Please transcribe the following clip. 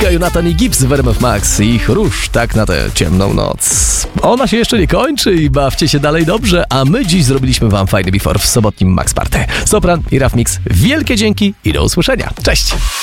Dwójka, Jonathan i Gibbs w RMF Max. Ich róż tak na tę ciemną noc. Ona się jeszcze nie kończy i bawcie się dalej dobrze, a my dziś zrobiliśmy wam fajny before w sobotnim Max Party. Sopran i Raf Mix, wielkie dzięki i do usłyszenia. Cześć!